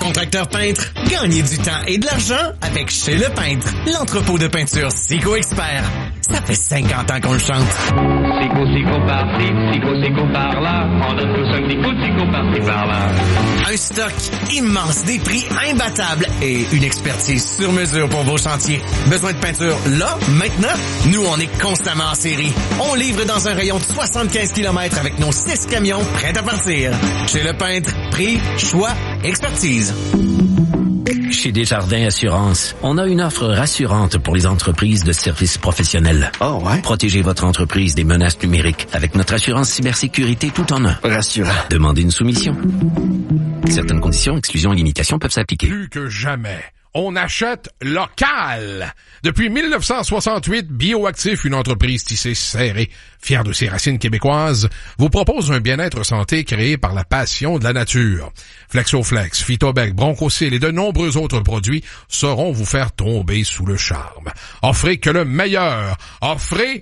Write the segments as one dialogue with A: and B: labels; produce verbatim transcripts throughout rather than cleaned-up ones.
A: contracteur peintre, gagnez du temps et de l'argent avec Chez Le Peintre, l'entrepôt de peinture Sico Expert. Ça fait cinquante ans qu'on le chante.
B: Sico, Sico par-ci, Sico, Sico par-là, on donne tous un petit coup de Sico par-ci, par-là.
A: Un stock immense, des prix imbattables et une expertise sur mesure pour vos chantiers. Besoin de peinture là, maintenant? Nous, on est constamment en série. On livre dans un rayon de soixante-quinze kilomètres avec nos six camions prêts à partir. Chez Le Peintre, prix, choix, expertise.
C: Chez Desjardins Assurance, on a une offre rassurante pour les entreprises de services professionnels.
D: Oh ouais?
C: Protégez votre entreprise des menaces numériques avec notre assurance cybersécurité tout en un.
D: Rassurant.
C: Demandez une soumission. Certaines conditions, exclusions et limitations peuvent s'appliquer.
E: Plus que jamais, on achète local. Depuis mille neuf cent soixante-huit, Bioactif, une entreprise tissée serrée, fière de ses racines québécoises, vous propose un bien-être santé créé par la passion de la nature. Flexoflex, Phytobec, Bronchocil et de nombreux autres produits sauront vous faire tomber sous le charme. Offrez que le meilleur. Offrez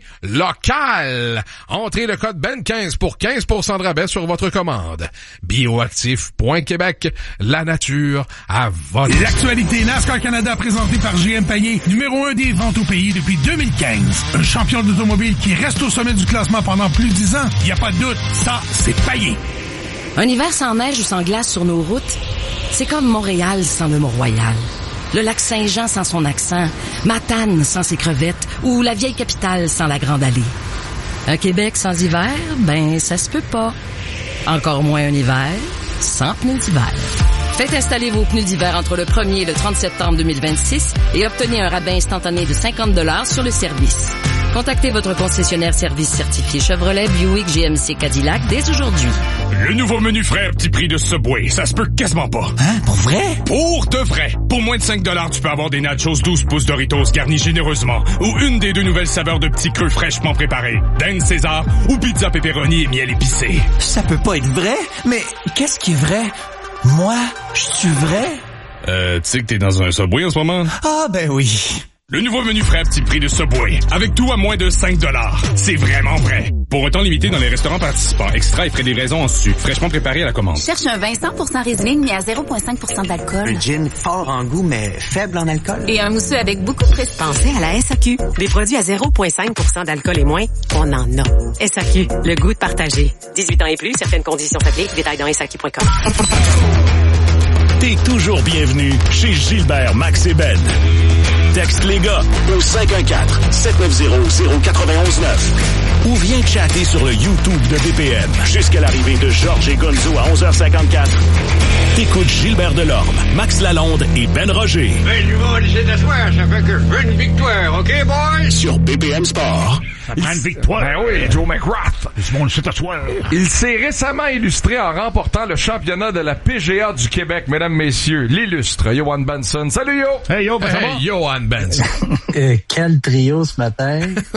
E: local. Entrez le code B E N quinze pour quinze pour cent de rabais sur votre commande. Bioactif point Québec, la nature à votre...
F: L'actualité NASCAR Canada présentée par G M Payet, numéro un des ventes au pays depuis deux mille quinze. Un champion d'automobile qui reste au sommet du classement pendant plus de dix ans. Il n'y a pas de doute, ça, c'est Payet.
G: Un hiver sans neige ou sans glace sur nos routes, c'est comme Montréal sans le Mont-Royal. Le lac Saint-Jean sans son accent, Matane sans ses crevettes ou la vieille capitale sans la Grande Allée. Un Québec sans hiver, ben ça se peut pas. Encore moins un hiver sans pneus d'hiver. Faites installer vos pneus d'hiver entre le premier et le trente septembre deux mille vingt-six et obtenez un rabais instantané de cinquante dollars sur le service. Contactez votre concessionnaire service certifié Chevrolet, Buick, G M C, Cadillac dès aujourd'hui.
H: Le nouveau menu frais à petit prix de Subway, ça se peut quasiment pas.
D: Hein? Pour vrai?
H: Pour de vrai! Pour moins de cinq dollars, tu peux avoir des nachos douze pouces Doritos garnis généreusement ou une des deux nouvelles saveurs de petits creux fraîchement préparés, dinde César ou pizza pepperoni et miel épicé.
D: Ça peut pas être vrai? Mais qu'est-ce qui est vrai? Moi, je suis vrai?
H: Euh, tu sais que t'es dans un Subway en ce moment?
D: Ah, ben oui.
H: Le nouveau menu frais à petit prix de Subway, avec tout à moins de cinq dollars. C'est vraiment vrai. Pour un temps limité dans les restaurants participants, extra et frais de livraison en su, fraîchement préparé à la commande.
I: Cherche un vin cent pour cent résiliné mis à zéro virgule cinq pour cent d'alcool.
D: Un gin fort en goût, mais faible en alcool.
I: Et un mousseux avec beaucoup de prestige.
J: Pensez à la S A Q. Des produits à zéro virgule cinq pour cent d'alcool et moins, on en a. S A Q, le goût de partager. dix-huit ans et plus, certaines conditions s'appliquent. Détails dans S A Q point com.
K: T'es toujours bienvenu chez Gilbert, Max et Ben. Texte les gars au cinq un quatre, sept neuf zéro, zéro quatre un neuf ou viens chatter sur le YouTube de B P M jusqu'à l'arrivée de Georges et Gonzo à onze heures cinquante-quatre. T'écoutes Gilbert Delorme, Max Lalonde et Ben Roger.
L: Ben, du monde, c'est d'asseoir, ça fait que je veux une victoire, OK, boy?
K: Sur B P M Sport.
F: Ça prend une victoire.
E: Ben oui, Joe McGrath.
F: Du monde, c'est d'asseoir.
E: Il s'est récemment illustré en remportant le championnat de la P G A du Québec, mesdames, messieurs. L'illustre Johan Benson. Salut, Yo!
F: Hey, Yo, ben, ça va?
E: Hey, Johan Benson.
M: euh, quel trio ce matin?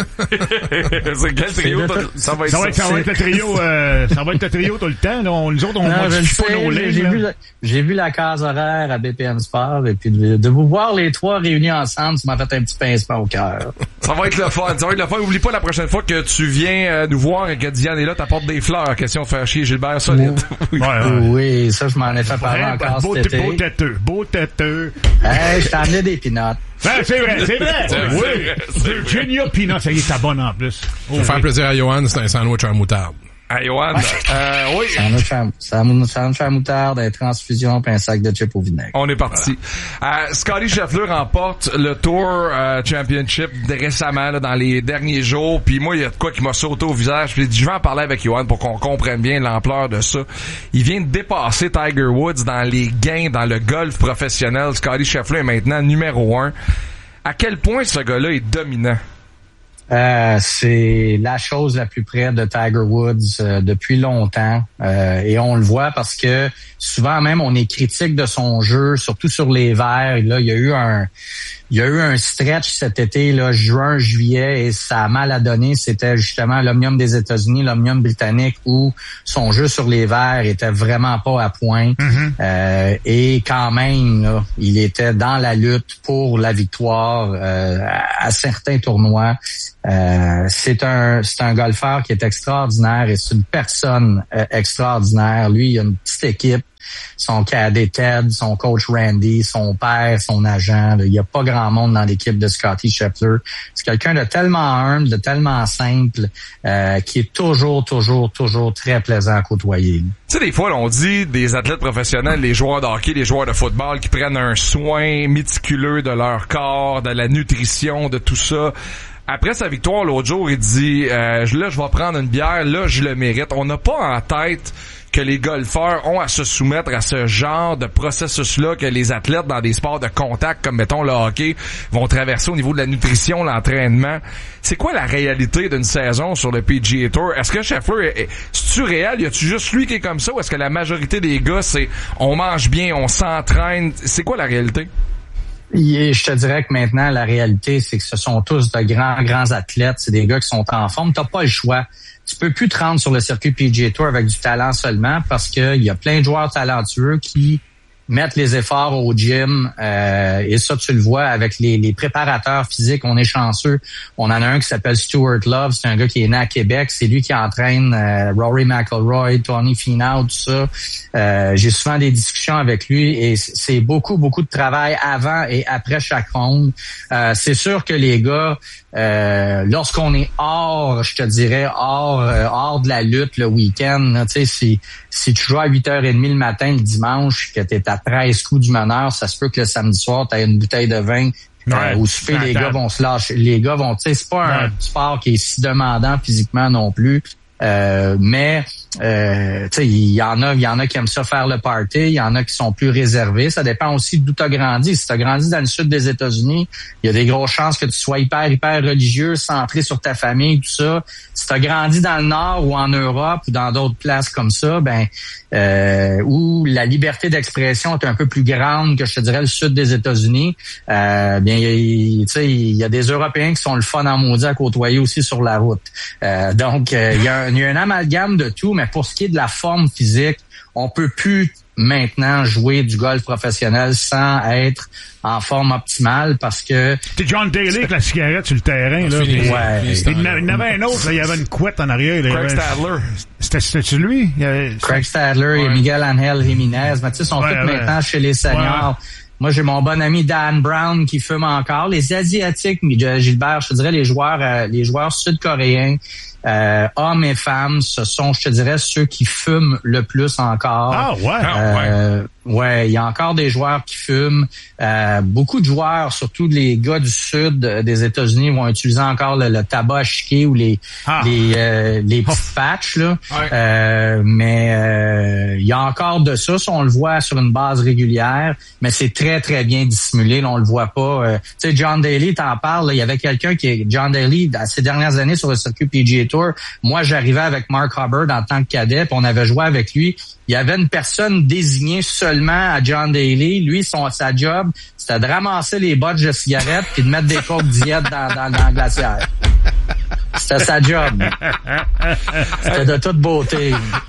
E: C'est quel trio? Ça va être
F: ça. Va être, ça va être le trio, euh, ça va être le trio tout le temps. Là. On, nous autres, on ne modifie pas nos lignes.
M: J'ai vu, la, j'ai vu la case horaire à B P M Sport et puis de, de vous voir les trois réunis ensemble, ça m'a fait un petit pincement au cœur.
E: Ça va être le fun. Ça va être le fun. Oublie pas la prochaine fois que tu viens euh, nous voir et que Diane est là, t'apportes des fleurs. Question de faire chier Gilbert solide.
M: Oui, ouais, ouais. Oui, ça, je m'en ai fait parler encore
F: beau,
M: cet été.
F: Beau têteux, beau têteux.
M: Hey, je t'ai amené des peanuts.
F: Ben, c'est vrai, c'est vrai.
E: C'est
F: oui.
E: vrai, c'est
F: Virginia Peanut, ça y est, ta bonne en plus.
E: Pour oh, faire oui. plaisir à Johan, c'est un sandwich à moutarde. À Johan, euh, oui.
M: Sandwich à moutarde, une transfusion puis un sac de chips au vinaigre.
E: On est parti. Voilà. Euh, Scotty Scheffler remporte le Tour euh, Championship récemment, là, dans les derniers jours. Puis moi, il y a de quoi qui m'a sauté au visage. Puis je vais en parler avec Johan pour qu'on comprenne bien l'ampleur de ça. Il vient de dépasser Tiger Woods dans les gains dans le golf professionnel. Scotty Scheffler est maintenant numéro un. À quel point ce gars-là est dominant?
M: Euh, c'est la chose la plus près de Tiger Woods euh, depuis longtemps euh, et on le voit parce que souvent même on est critique de son jeu, surtout sur les verts. Là, il y a eu un il y a eu un stretch cet été, là, juin, juillet, et ça a mal à donner. C'était justement l'Omnium des États-Unis, l'Omnium britannique, où son jeu sur les verts était vraiment pas à point. Mm-hmm. Euh, et quand même, là, il était dans la lutte pour la victoire euh, à, à certains tournois. Euh, c'est un c'est un golfeur qui est extraordinaire et c'est une personne euh, extraordinaire. Lui, il a une petite équipe. son cadet Ted, son coach Randy, son père, son agent. Il y a pas grand monde dans l'équipe de Scottie Scheffler. C'est quelqu'un de tellement humble, de tellement simple, euh, qui est toujours, toujours, toujours très plaisant à côtoyer.
N: Tu sais, des fois, là, on dit des athlètes professionnels, les joueurs de hockey, les joueurs de football qui prennent un soin méticuleux de leur corps, de la nutrition, de tout ça. Après sa victoire l'autre jour, il dit euh, là, je vais prendre une bière, là, je le mérite. On n'a pas en tête que les golfeurs ont à se soumettre à ce genre de processus-là que les athlètes dans des sports de contact, comme mettons le hockey, vont traverser au niveau de la nutrition, l'entraînement. C'est quoi la réalité d'une saison sur le P G A Tour? Est-ce que Scheffler, c'est-tu réel? Y a-tu juste lui qui est comme ça? Ou est-ce que la majorité des gars, c'est on mange bien, on s'entraîne? C'est quoi la réalité?
M: Et je te dirais que maintenant, la réalité, c'est que ce sont tous de grands, grands athlètes. C'est des gars qui sont en forme. T'as pas le choix. Tu peux plus te rendre sur le circuit P G A Tour avec du talent seulement parce que il y a plein de joueurs talentueux qui mettent les efforts au gym. Euh, et ça, tu le vois avec les, les préparateurs physiques. On est chanceux. On en a un qui s'appelle Stuart Love. C'est un gars qui est né à Québec. C'est lui qui entraîne euh, Rory McIlroy, Tony Finau, tout ça. Euh, j'ai souvent des discussions avec lui et c'est beaucoup, beaucoup de travail avant et après chaque ronde. Euh, c'est sûr que les gars, euh, lorsqu'on est hors, je te dirais, hors euh, hors de la lutte le week-end, tu sais, si, si tu joues à huit heures trente le matin le dimanche, que t'es à treize coups du meneur, ça se peut que le samedi soir, t'as une bouteille de vin. Ouais, euh, au souper, les gars vont se lâcher. Les gars vont, tu sais, c'est pas ouais. un sport qui est si demandant physiquement non plus. Euh, mais euh, tu sais, il y en a, il y en a qui aiment ça faire le party, il y en a qui sont plus réservés. Ça dépend aussi d'où tu as grandi. Si tu as grandi dans le sud des États-Unis, il y a des grosses chances que tu sois hyper, hyper religieux, centré sur ta famille, tout ça. Si tu as grandi dans le Nord ou en Europe ou dans d'autres places comme ça, ben euh, où la liberté d'expression est un peu plus grande que, je te dirais, le sud des États-Unis, euh, bien, tu sais, il y a des Européens qui sont le fun en maudit à côtoyer aussi sur la route. Euh, donc, il euh, y, y a un amalgame de tout, mais pour ce qui est de la forme physique, on peut plus maintenant jouer du golf professionnel sans être en forme optimale parce que...
F: C'est John Daly avec la cigarette sur le terrain, là. Puis, ouais. Il y en avait un autre, là, il y avait une couette en arrière. Craig
N: avait... Stadler.
F: C'était, c'était lui? Il y avait...
M: Craig Stadler ouais. et Miguel Angel Jiménez. Mais tu sais, sont ouais, tous ouais. maintenant chez les seniors. Ouais. Moi, j'ai mon bon ami Dan Brown qui fume encore. Les Asiatiques, Gilbert, je te dirais les joueurs, euh, les joueurs sud-coréens, Euh, hommes et femmes, ce sont, je te dirais, ceux qui fument le plus encore.
F: Ah ouais.
M: Euh, ouais, il y a encore des joueurs qui fument. Euh, beaucoup de joueurs, surtout les gars du sud des États-Unis, vont utiliser encore le, le tabac à chiquer ou les ah. les euh, les petits patchs là. Ouais. Euh, mais euh, il y a encore de ça, ça on le voit sur une base régulière, mais c'est très très bien dissimulé. Là, on le voit pas. Euh, tu sais, John Daly, t'en parles. Il y avait quelqu'un qui est John Daly ces dernières années sur le circuit P G A Tour. Moi, j'arrivais avec Mark Hubbard en tant que cadet, puis on avait joué avec lui. Il y avait une personne désignée seulement à John Daly. Lui, son sa job, c'était de ramasser les bottes de cigarettes puis de mettre des coques diète dans, dans, dans le glaciaire. C'était sa job. C'était de toute beauté.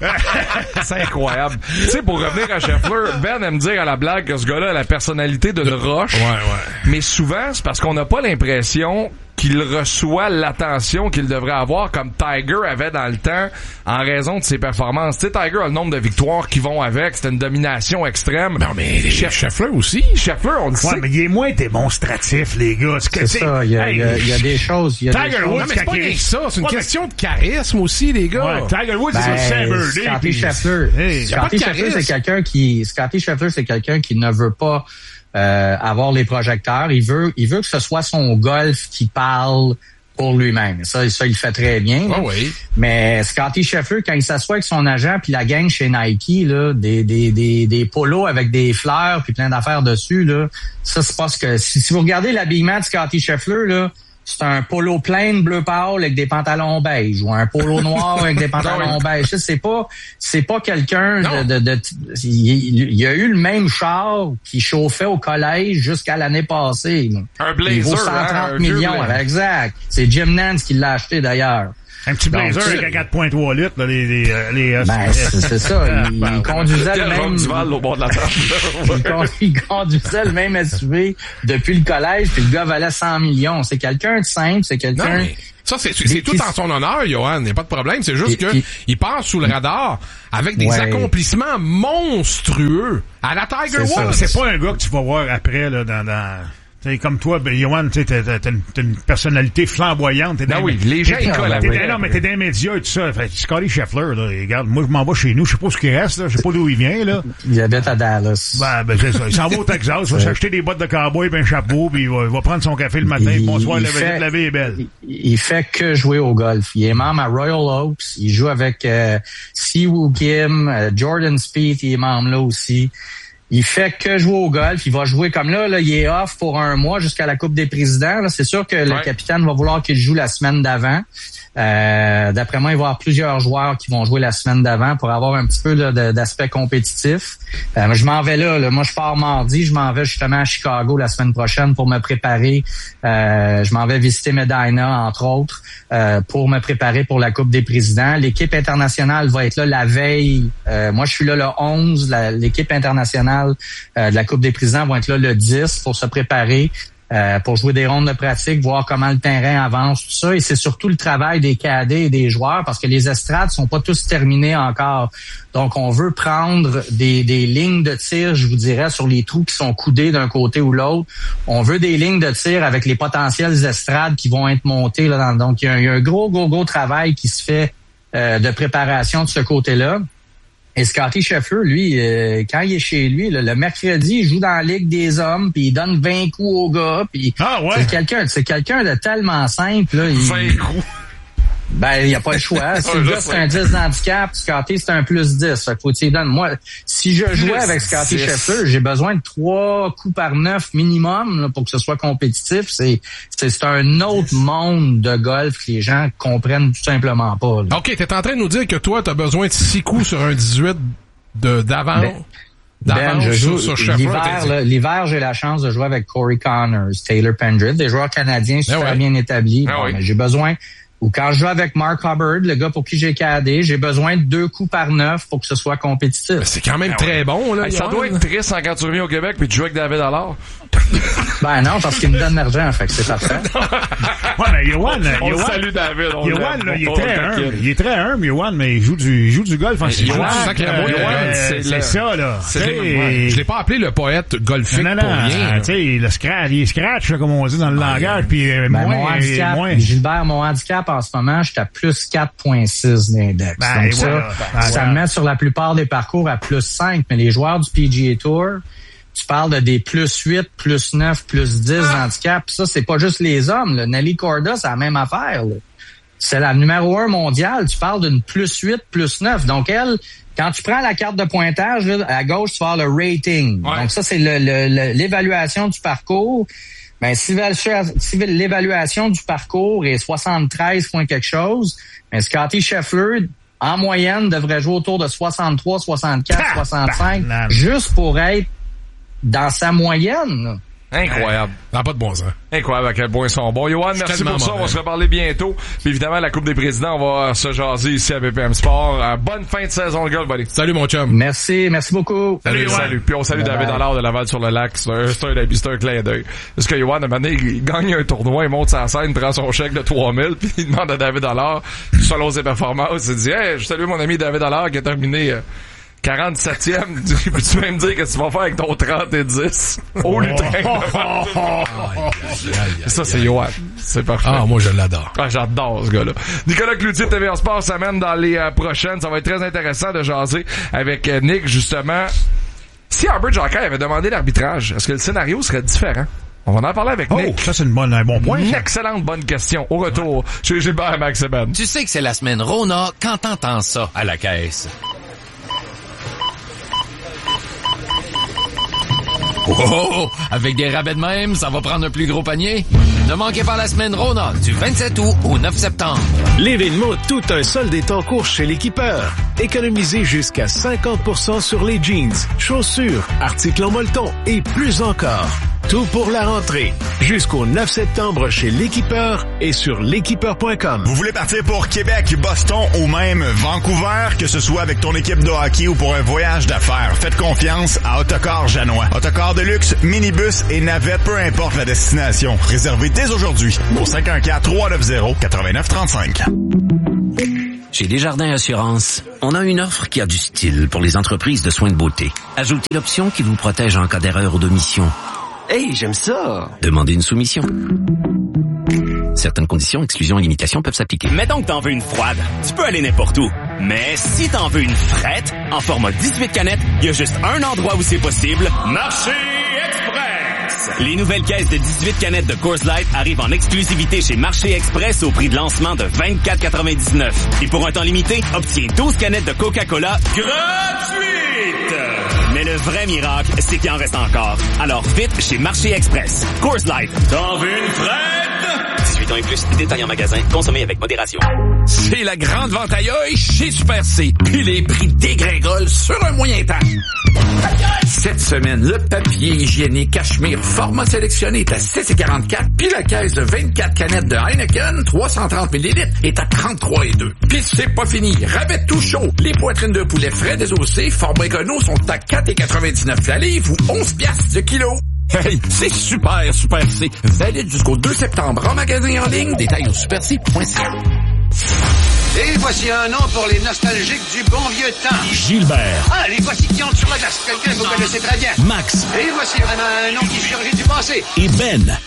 N: C'est incroyable. Tu sais, pour revenir à Scheffler, Ben aime dire à la blague que ce gars-là a la personnalité d'une roche.
E: Ouais, ouais.
N: Mais souvent, c'est parce qu'on n'a pas l'impression qu'il reçoit l'attention qu'il devrait avoir comme Tiger avait dans le temps en raison de ses performances. Tu sais, Tiger a le nombre de victoires qui vont avec. C'était une domination extrême.
E: Non, mais Chef... Scheffler aussi.
N: Scheffler, on le
F: ouais,
N: sait.
F: mais il est moins démonstratif, les gars.
M: C'est, c'est ça. Il y a, hey, il y a, il y a des choses. Il y a
F: Tiger
M: des
F: Woods,
E: non, mais c'est pas rien que ça. C'est une ouais, question mais... de charisme aussi, les gars.
F: Ouais, Tiger Woods,
M: ben,
F: c'est un sabre.
M: Scottie Scheffler. Hey, Scottie Scheffler, c'est quelqu'un qui, Scottie Scheffler, c'est quelqu'un qui ne veut pas euh, avoir les projecteurs. Il veut, il veut que ce soit son golf qui parle pour lui-même. Ça, ça, il le fait très bien.
E: Oh oui.
M: Mais Scottie Scheffler, quand il s'assoit avec son agent puis la gang chez Nike, là, des, des, des, des polos avec des fleurs puis plein d'affaires dessus, là, ça, c'est pas ce que... Si, si vous regardez l'habillement de Scottie Scheffler, là, c'est un polo plein bleu pâle avec des pantalons beige ou un polo noir avec des pantalons beige. C'est pas, c'est pas quelqu'un de, de, de, de il, il y a eu le même char qui chauffait au collège jusqu'à l'année passée. Là.
N: Un Blazer,
M: il vaut cent trente
N: hein,
M: millions. Exact. C'est Jim Nance qui l'a acheté d'ailleurs.
F: Un petit blazer
M: Donc,
F: avec un quatre virgule trois litres, là, les, les, les,
M: ben, c'est, c'est ça. Il, il conduisait le même...
N: Duval au bord de la table.
M: il, con, il conduisait le même S U V depuis le collège, puis le gars valait cent millions. C'est quelqu'un de simple, c'est quelqu'un...
E: Non, mais ça, c'est, c'est, c'est tout en son honneur, Johan. Il n'y a pas de problème. C'est juste
M: et,
E: que
M: et,
E: il passe sous le radar avec des ouais. accomplissements monstrueux à la Tiger Woods.
F: C'est pas un gars que tu vas voir après, là, dans... dans... T'sais, comme toi, ben, Yohan, tu sais, t'as, t'as, t'as une personnalité flamboyante. T'es
N: ben oui, les gens, ils collent
F: avec. Non, mais t'es dans les médias et tout ça. Fait, Scotty Scheffler, là, regarde, moi, je m'en vais chez nous. Je sais pas ce qu'il reste, là. Je sais pas d'où il vient, là.
M: Il habite à Dallas.
F: Ben, ben, c'est ça. Il s'en va au Texas. Il va s'acheter des bottes de cowboy et un chapeau, puis il va, il va prendre son café le matin. Il, bonsoir, la, fait, la vie est belle.
M: Il, il fait que jouer au golf. Il est membre à Royal Oaks. Il joue avec, euh, Siwoo Kim, euh, Jordan Spieth, il est membre là aussi. Il fait que jouer au golf. Il va jouer comme là, là, il est off pour un mois jusqu'à la Coupe des Présidents. Là, c'est sûr que ouais. le capitaine va vouloir qu'il joue la semaine d'avant. Euh, d'après moi, il va y avoir plusieurs joueurs qui vont jouer la semaine d'avant pour avoir un petit peu là, de, d'aspect compétitif. Euh, je m'en vais là, là. Moi, je pars mardi. Je m'en vais justement à Chicago la semaine prochaine pour me préparer. Euh, je m'en vais visiter Medina, entre autres, euh, pour me préparer pour la Coupe des Présidents. L'équipe internationale va être là la veille. Euh, moi, je suis là le onze. La, l'équipe internationale euh, de la Coupe des Présidents va être là le dix pour se préparer. Euh, pour jouer des rondes de pratique, voir comment le terrain avance, tout ça. Et c'est surtout le travail des cadets et des joueurs parce que les estrades sont pas tous terminées encore. Donc, on veut prendre des, des lignes de tir, je vous dirais, sur les trous qui sont coudés d'un côté ou l'autre. On veut des lignes de tir avec les potentielles estrades qui vont être montées. Là, dans, donc, il y, a, il y a un gros, gros, gros travail qui se fait euh, de préparation de ce côté-là. Et Scotty Scheffler, lui, euh, quand il est chez lui, là, le mercredi, il joue dans la Ligue des hommes, puis il donne vingt coups au gars, puis
F: ah ouais.
M: c'est quelqu'un, c'est quelqu'un de tellement simple. Là, il,
N: vingt coups.
M: Ben, il n'y a pas le choix. Si le gars, c'est un dix d'handicap, Scotty, c'est un plus dix. Fait que faut qu'il donne. Moi, si je jouais avec Scotty Scheffler, j'ai besoin de trois coups par neuf minimum là, pour que ce soit compétitif. C'est, c'est, c'est un autre monde de golf que les gens comprennent tout simplement pas. Là.
E: OK, t'es en train de nous dire que toi, t'as besoin de six coups sur un dix-huit de, d'avant?
M: Ben, Ben, je joue sur, sur l'hiver, là, l'hiver, j'ai la chance de jouer avec Corey Connors, Taylor Pendrith, des joueurs canadiens super ah ouais. bien établis. Ah bon, oui. mais j'ai besoin... Ou quand je joue avec Mark Hubbard, le gars pour qui j'ai cadé, j'ai besoin de deux coups par neuf pour que ce soit compétitif.
E: Mais c'est quand même ah très ouais. bon, là.
N: Hey, ça doit être triste quand tu reviens au Québec puis tu joues avec David Allard.
M: Ben non, parce qu'il me donne l'argent, fait que c'est parfait.
F: Ouais, mais Yohan,
N: on
F: Yohan,
N: salue David. On
F: Yohan, là, il est très humble. Il est très humble, Yohan, mais il joue du, il joue du golf en
E: six Yohan, c'est,
F: c'est ça, là.
E: C'est, je l'ai pas appelé le poète golfique
F: non, non,
E: pour rien.
F: Tu sais, le scratch, il est scratch, là, comme on dit dans le ah, langage, puis ben, moins,
M: mon handicap,
F: moins.
M: Gilbert, mon handicap en ce moment, je suis à plus quatre virgule six d'index. Ben, Donc ça, voilà. ben, ça voilà. me met sur la plupart des parcours à plus cinq, mais les joueurs du P G A Tour, tu parles de des plus huit, plus neuf, plus dix ah. handicap. Ça, c'est pas juste les hommes. Là. Nelly Corda, c'est la même affaire. Là. C'est la numéro un mondiale. Tu parles d'une plus huit, plus neuf. Donc, elle, quand tu prends la carte de pointage, là, à gauche, tu vas avoir le rating. Ouais. Donc, ça, c'est le, le, le, l'évaluation du parcours. Ben, si, si l'évaluation du parcours est soixante-treize points quelque chose, ben, Scotty Scheffler, en moyenne, devrait jouer autour de soixante-trois, soixante-quatre, ah, soixante-cinq, bah, juste pour être dans sa moyenne.
N: Incroyable.
E: Ça n'a pas de bon sens.
N: Incroyable à quel point ils sont bons. Yohan, merci pour ça. Mauvais. On va se reparler bientôt. Puis évidemment, la Coupe des Présidents, on va se jaser ici à B P M Sport. Euh, bonne fin de saison, le golf, buddy.
E: Salut, mon chum.
M: Merci. Merci beaucoup.
N: Salut, salut. salut. Puis on salue Bye David Allard de Laval-sur-le-Lac. C'est un, c'est un, c'est un clin d'œil. Parce que Yohan, à un moment donné, il gagne un tournoi, il monte sa scène, prend son chèque de trois mille, puis il demande à David Allard, selon ses performances, il dit, hey, je salue mon ami David Allard qui a terminé, euh, quarante-septième, peux-tu même dire que tu vas faire avec ton trente et dix au lutrin? Ça, c'est Yohan. C'est parfait.
E: Ah, moi, je l'adore.
N: Ah, j'adore ce gars-là. Nicolas Cloutier de T V A Sport s'amène dans les euh, prochaines. Ça va être très intéressant de jaser avec euh, Nick, justement. Si Albert Jacquet avait demandé l'arbitrage, est-ce que le scénario serait différent? On va en parler avec
F: oh,
N: Nick.
F: Ça, c'est une bonne, un bon point.
N: Une excellente bonne question. Au retour, ouais. chez Gilbert Max et Ben.
O: Tu sais que c'est la semaine Rona quand t'entends ça à la caisse. Oh, avec des rabais de même, ça va prendre un plus gros panier. Ne manquez pas la semaine Rona du vingt-sept août au neuf septembre.
P: L'événement Tout un solde est en cours chez l'équipeur. Économisez jusqu'à cinquante pour cent sur les jeans, chaussures, articles en molleton et plus encore. Tout pour la rentrée. Jusqu'au neuf septembre chez l'Équipeur et sur l'équipeur point com.
Q: Vous voulez partir pour Québec, Boston ou même Vancouver, que ce soit avec ton équipe de hockey ou pour un voyage d'affaires, faites confiance à Autocar Janois. Autocar de luxe, minibus et navette, peu importe la destination. Réservez dès aujourd'hui au cinq un quatre, trois neuf zéro, neuf neuf trois cinq.
C: Chez Desjardins Assurance, on a une offre qui a du style pour les entreprises de soins de beauté. Ajoutez l'option qui vous protège en cas d'erreur ou d'omission.
R: Hey, j'aime ça!
C: Demandez une soumission. Certaines conditions, exclusions et limitations peuvent s'appliquer.
S: Mettons que t'en veux une froide. Tu peux aller n'importe où. Mais si t'en veux une frette, en format dix-huit canettes, il y a juste un endroit où c'est possible. Marché Express! Les nouvelles caisses de dix-huit canettes de Coors Light arrivent en exclusivité chez Marché Express au prix de lancement de vingt-quatre quatre-vingt-dix-neuf. Et pour un temps limité, obtiens douze canettes de Coca-Cola gratuites! Mais le vrai miracle, c'est qu'il en reste encore. Alors vite chez Marché Express. Coors Light. T'en veux une frette? dix-huit ans et plus, détail en magasin, consommez avec modération.
T: C'est la grande vente à œil chez Super C. Puis les prix dégringolent sur un moyen temps. Cette semaine, le papier hygiénique Cachemire format sélectionné est à six quarante-quatre, puis la caisse de vingt-quatre canettes de Heineken, trois cent trente millilitres, est à trente-trois deux. Puis c'est pas fini, rabais tout chaud. Les poitrines de poulet frais désossées, format écono, sont à quatre quatre-vingt-dix-neuf la livre ou onze piastres de kilo. Hey, c'est super, Super C. Valide jusqu'au deux septembre en magasin en ligne. Détails au super c point c a.
L: Et voici un nom pour les nostalgiques du bon vieux temps.
K: Gilbert.
L: Ah, les voici qui entrent sur la glace. Quelqu'un que vous connaissez très bien.
K: Max.
L: Et voici vraiment un nom qui surgit du passé.
K: Et Ben.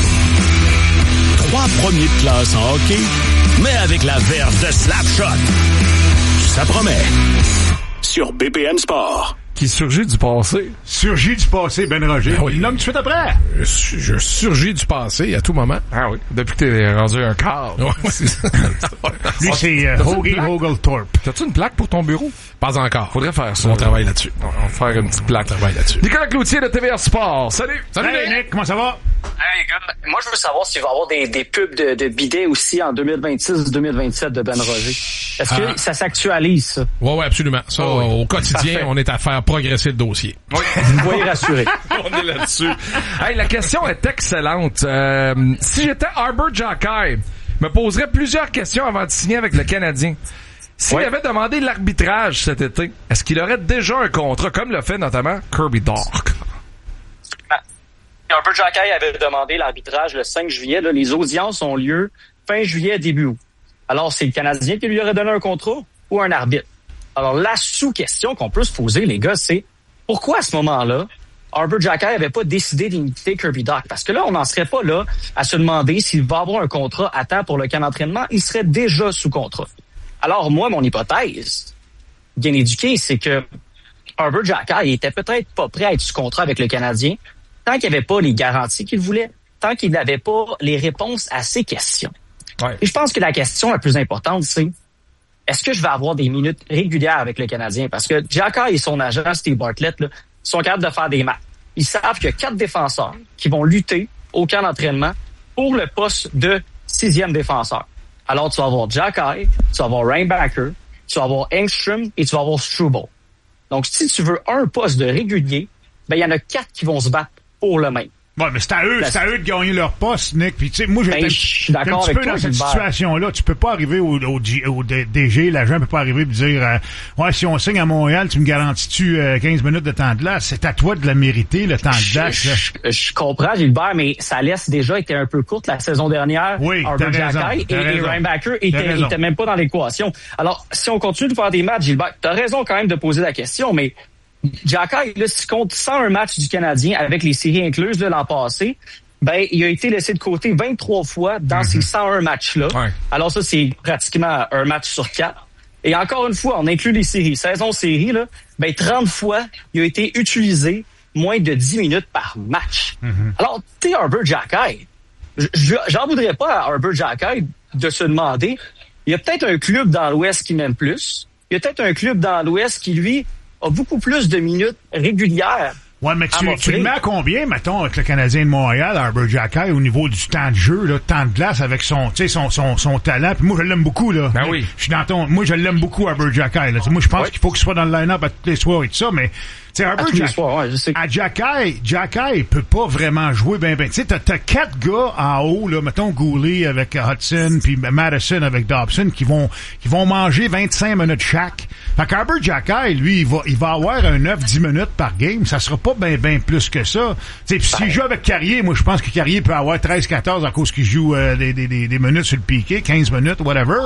K: Trois premiers de classe en hockey, mais avec la verve de Slapshot. Ça promet. Sur B P M Sport.
N: Qui surgit du passé.
F: Surgit du passé, Ben Roger.
E: Ben oui.
F: Il nomme tout de suite après.
E: Je, je surgis du passé à tout moment.
N: Ah oui. Depuis que t'es rendu un quart.
E: Ouais, c'est ça.
F: Lui, c'est euh, Hoagie Hogelthorpe.
N: T'as-tu une plaque pour ton bureau?
E: Pas encore.
N: Faudrait faire ça.
E: On travaille là-dessus.
N: On va faire une petite plaque.
E: On travaille là-dessus.
N: Nicolas Cloutier de T V R Sport. Salut!
E: Salut,
F: Hey, Nick, comment ça va?
U: Hey, gars, moi, je veux savoir s'il va y avoir des, des pubs de, de bidets aussi en deux mille vingt-six deux mille vingt-sept de Ben Roger. Est-ce que ah. ça s'actualise, ça?
E: Oui, oui, absolument. Ça, oh, oui. Au quotidien,
U: Parfait.
E: On est à faire progresser le dossier.
U: Oui. Vous pouvez rassurer.
N: On est là-dessus. Hey, la question est excellente. Euh, si j'étais Arbor Xhekaj, je me poserais plusieurs questions avant de signer avec le Canadien. S'il ouais. avait demandé l'arbitrage cet été, est-ce qu'il aurait déjà un contrat, comme l'a fait notamment Kirby Dach?
U: Arbor Xhekaj avait demandé l'arbitrage le cinq juillet. Là, les audiences ont lieu fin juillet, début août. Alors, c'est le Canadien qui lui aurait donné un contrat ou un arbitre? Alors, la sous-question qu'on peut se poser, les gars, c'est pourquoi à ce moment-là, Arbor Xhekaj n'avait pas décidé d'imiter Kirby Dach? Parce que là, on n'en serait pas là à se demander s'il va avoir un contrat à temps pour le camp d'entraînement. Il serait déjà sous contrat. Alors, moi, mon hypothèse, bien éduquée, c'est que Arbor Xhekaj était peut-être pas prêt à être sous contrat avec le Canadien tant qu'il n'y avait pas les garanties qu'il voulait, tant qu'il n'avait pas les réponses à ses questions. Ouais. Et je pense que la question la plus importante, c'est est-ce que je vais avoir des minutes régulières avec le Canadien? Parce que Xhekaj et son agent, Steve Bartlett, là, sont capables de faire des matchs. Ils savent qu'il y a quatre défenseurs qui vont lutter au camp d'entraînement pour le poste de sixième défenseur. Alors, tu vas avoir Xhekaj, tu vas avoir Reinbacher, tu vas avoir Engström et tu vas avoir Struble. Donc, si tu veux un poste de régulier, ben il y en a quatre qui vont se battre pour le même.
F: Ouais, mais c'est à eux, c'est à eux de gagner leur poste, Nick. Puis tu sais, moi, j'étais
U: ben, je suis d'accord
F: un petit
U: avec
F: peu
U: toi,
F: dans cette
U: Gilbert.
F: situation-là. Tu peux pas arriver au, au, au D G, l'agent peut pas arriver et dire euh, ouais, si on signe à Montréal, tu me garantis-tu euh, quinze minutes de temps de glace? C'est à toi de la mériter, le temps de glace.
U: Je, je, je comprends, Gilbert, mais sa laisse déjà été un peu courte la saison dernière.
F: Oui,
U: Arbor Xhekaj et, et Reinbacher était, était même pas dans l'équation. Alors, si on continue de faire des matchs, Gilbert, t'as raison quand même de poser la question, mais Xhekaj, là, s'il compte cent un matchs du Canadien avec les séries incluses de l'an passé, ben, il a été laissé de côté vingt-trois fois dans mm-hmm. ces cent un matchs-là. Ouais. Alors ça, c'est pratiquement un match sur quatre. Et encore une fois, on inclut les séries. Saison série, là, ben, trente fois, il a été utilisé moins de dix minutes par match. Mm-hmm. Alors, t'es Arbor Xhekaj. J'en voudrais pas à Arbor Xhekaj de se demander, il y a peut-être un club dans l'Ouest qui m'aime plus. Il y a peut-être un club dans l'Ouest qui, lui, a beaucoup plus de minutes régulières.
F: Ouais, mais tu, tu le mets à combien, mettons, avec le Canadien de Montréal, Arbor Xhekaj, au niveau du temps de jeu, là, temps de glace avec son, tu sais, son, son, son talent. Puis moi, je l'aime beaucoup, là.
N: Ben oui.
F: Je suis dans ton, moi, je l'aime beaucoup, Arbor Xhekaj, là. T'sais, moi, je pense ouais. qu'il faut qu'il soit dans le line-up à toutes les soirs et tout ça, mais,
B: sais, Arbor
U: tous les
B: Jack,
U: soirs, ouais, je sais.
B: à Jacky, Jacky peut pas vraiment jouer ben ben. Tu sais, t'as, t'as quatre gars en haut, là, mettons Goulet avec Hudson, puis Madison avec Dobson, qui vont qui vont manger vingt-cinq minutes chaque. Fait qu'Arbor Jacky, lui, il va il va avoir un neuf dix minutes par game. Ça sera pas ben ben plus que ça. Tu sais, puis s'il joue avec Carrier, moi je pense que Carrier peut avoir treize quatorze à cause qu'il joue euh, des, des, des, des minutes sur le piqué, quinze minutes, whatever.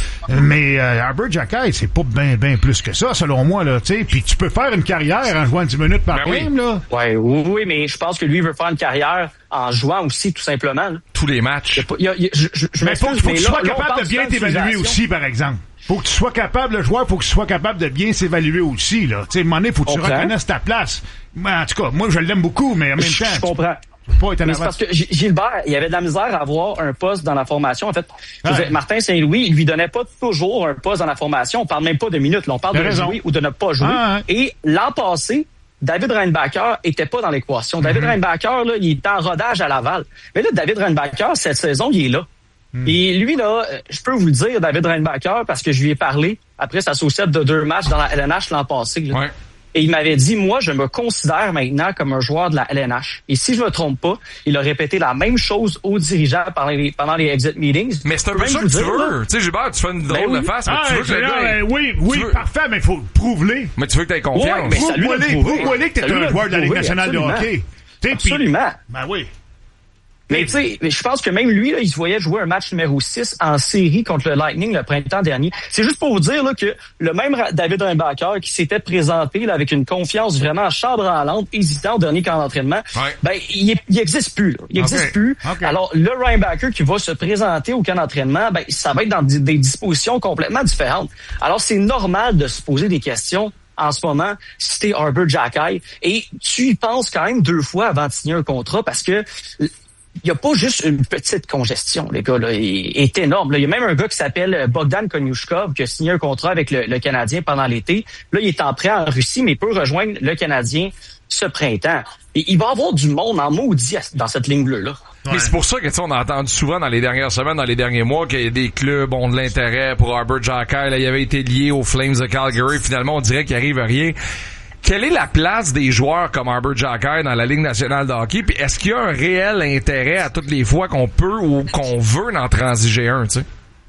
B: Mais euh, Arbor Jacky, c'est pas ben ben plus que ça, selon moi, là, tu sais. Puis tu peux faire une carrière en jouant dix minutes par
U: ben
B: game,
U: oui.
B: là.
U: Ouais, oui, oui, mais je pense que lui veut faire une carrière en jouant aussi, tout simplement. Là.
N: Tous les matchs.
U: Il y a, il y a, je, je, je
B: mais faut, faut que tu sois
U: là,
B: capable de bien t'évaluer aussi, par exemple. Faut que tu sois capable, le joueur, faut que tu sois capable de bien s'évaluer aussi, là. Tu sais, à un moment donné, faut que tu reconnaisses ta place. Mais en tout cas, moi, je l'aime beaucoup, mais en même
U: je,
B: temps.
U: Je comprends.
B: Pas être en
U: mais c'est parce que Gilbert, il avait de la misère à avoir un poste dans la formation. En fait, ouais. Dire, Martin Saint-Louis, il lui donnait pas toujours un poste dans la formation. On parle même pas de minutes, là. On parle de raison. Jouer ou de ne pas jouer. Ah, ouais. Et l'an passé, David Reinbacher était pas dans l'équation. David mm-hmm. Reinbacher, là, il était en rodage à Laval. Mais là, David Reinbacher, cette saison, il est là. Mm. Et lui, là, je peux vous le dire, David Reinbacher, parce que je lui ai parlé après sa saucette de deux matchs dans la L N H l'an passé. Là. Ouais. Et il m'avait dit, moi, je me considère maintenant comme un joueur de la L N H. Et si je me trompe pas, il a répété la même chose aux dirigeants pendant les, pendant les exit meetings.
N: Mais c'est un peu ça que tu veux. Tu sais, Gilbert, tu fais une drôle ben oui. de face, mais ah, tu veux que le gars...
B: Ben, oui, oui, veux... parfait, mais il faut prouver.
N: Mais tu veux que tu aies confiance.
U: Ouais, mais
B: prouve-moi que tu es un joueur de la Ligue nationale de hockey.
U: Absolument.
B: Ben oui.
U: Mais tu sais, je pense que même lui, là, il se voyait jouer un match numéro six en série contre le Lightning le printemps dernier. C'est juste pour vous dire là, que le même David Reinbacher qui s'était présenté là, avec une confiance vraiment chambranlante, hésitant au dernier camp d'entraînement, ouais. ben il, il existe plus. Là. Il existe okay. plus. Okay. Alors le Reinbacher qui va se présenter au camp d'entraînement, ben ça va être dans des, des dispositions complètement différentes. Alors c'est normal de se poser des questions. En ce moment, si t'es Arbor Jacky, et tu y penses quand même deux fois avant de signer un contrat parce que il y a pas juste une petite congestion, les gars, là, il est énorme. Là. Il y a même un gars qui s'appelle Bogdan Konyushkov qui a signé un contrat avec le, le Canadien pendant l'été. Là, il est en prêt en Russie, mais il peut rejoindre le Canadien ce printemps. Et il va y avoir du monde en maudit dans cette ligne bleue-là.
N: Ouais. Mais c'est pour ça que tu sais, on a entendu souvent dans les dernières semaines, dans les derniers mois, qu'il y a des clubs ont de l'intérêt pour Arbor Jacky. Là, il avait été lié aux Flames de Calgary. Finalement, on dirait qu'il arrive à rien. Quelle est la place des joueurs comme Arbor Jacky dans la Ligue nationale de hockey? Puis est-ce qu'il y a un réel intérêt à toutes les fois qu'on peut ou qu'on veut d'en transiger un, tu sais?